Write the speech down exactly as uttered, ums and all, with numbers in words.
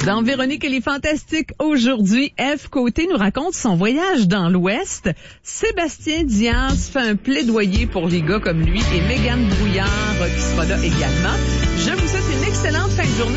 Dans Véronique, elle est fantastique. Aujourd'hui, Ève Côté nous raconte son voyage dans l'Ouest. Sébastien Diaz fait un plaidoyer pour les gars comme lui et Mégane Brouillard qui sera là également. Je vous souhaite une excellente fin de journée.